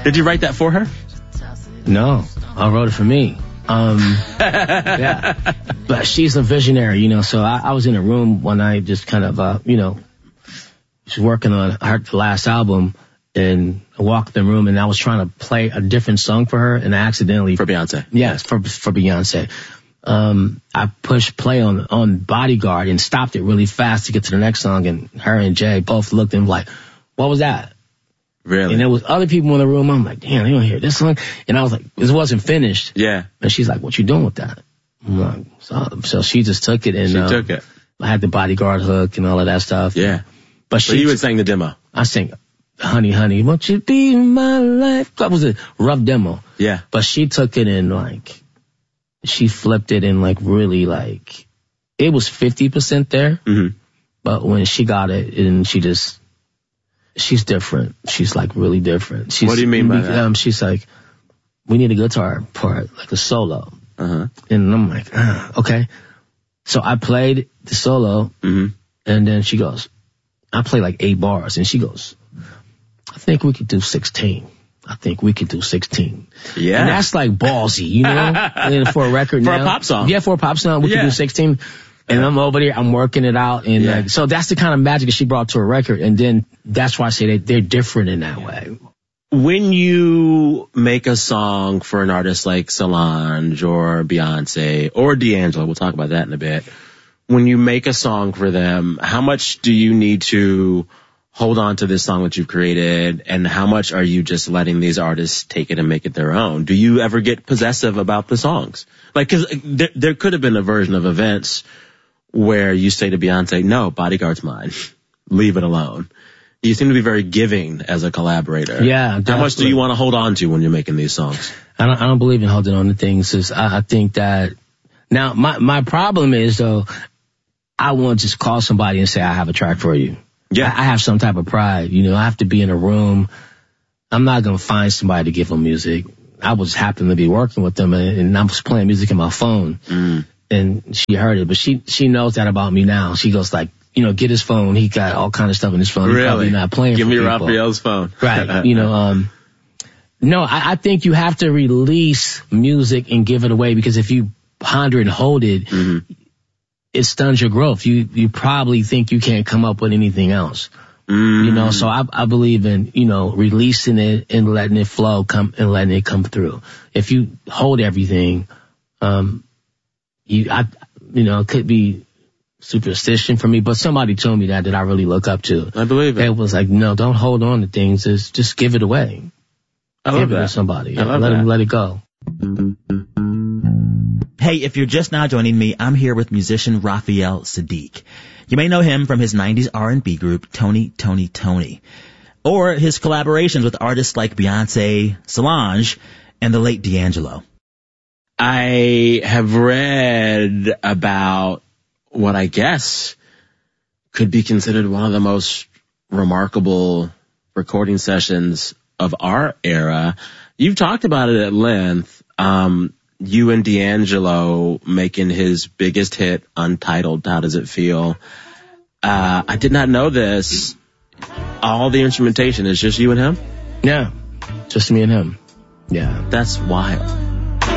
Did you write that for her? No, I wrote it for me. Yeah, but she's a visionary, you know. So I was in a room one night, just kind of, you know, she's working on her last album, and I walked in the room, and I was trying to play a different song for her, and I accidentally For Beyonce. Yes, for Beyonce. I pushed play on Bodyguard and stopped it really fast to get to the next song, and her and Jay both looked and like, what was that? Really? And there was other people in the room. I'm like, damn, they don't hear this song. And I was like, it wasn't finished. Yeah. And she's like, what you doing with that? I'm like, so she just took it, and She took it. I had the Bodyguard hook and all of that stuff. Yeah. But you would sing the demo. I sang, honey, honey, won't you be my life? That was a rough demo. Yeah. But she took it and like, she flipped it and like really like, it was 50% there. Mm-hmm. But when she got it, and she's different. She's like really different. What do you mean by that? She's like, we need a guitar part, like a solo. Uh-huh. And I'm like, okay. So I played the solo, mm-hmm. and then she goes, I played like 8 bars, and she goes, I think we could do 16. I think we could do 16. Yeah. And that's like ballsy, you know? And for a record For now. a pop song. Yeah, for a pop song, we could do 16. And I'm over there, I'm working it out. And like, so that's the kind of magic that she brought to a record. And then that's why I say they're different in that way. When you make a song for an artist like Solange or Beyonce or D'Angelo, we'll talk about that in a bit. When you make a song for them, how much do you need to hold on to this song that you've created, and how much are you just letting these artists take it and make it their own? Do you ever get possessive about the songs? Like, cause there could have been a version of events where you say to Beyonce, no, Bodyguard's mine. Leave it alone. You seem to be very giving as a collaborator. Yeah, definitely. How much do you want to hold on to when you're making these songs? I don't believe in holding on to things. I think that now my problem is though, I won't just call somebody and say, I have a track for you. Yeah. I have some type of pride. You know, I have to be in a room. I'm not going to find somebody to give them music. I was happen to be working with them, and I was playing music in my phone. And she heard it, but she knows that about me now. She goes like, you know, get his phone. He got all kind of stuff in his phone. Really? He's probably not playing. Give for me people. Raphael's phone. Right. You know, no, I think you have to release music and give it away, because if you ponder and hold it, it stuns your growth. You probably think you can't come up with anything else. You know, so I believe in, you know, releasing it and letting it flow, and letting it come through. If you hold everything, you know, it could be superstition for me, but somebody told me that I really look up to. I believe it. It was like, no, don't hold on to things. Just give it away. I love give that. it to somebody. I love let that. them let it go. Hey, if you're just now joining me, I'm here with musician Raphael Saadiq. You may know him from his 90s R&B group, Tony, or his collaborations with artists like Beyonce, Solange, and the late D'Angelo. I have read about what I guess could be considered one of the most remarkable recording sessions of our era. You've talked about it at length. You and D'Angelo making his biggest hit, Untitled, How Does It Feel? I did not know this. All the instrumentation is just you and him? Yeah, just me and him. Yeah. That's wild.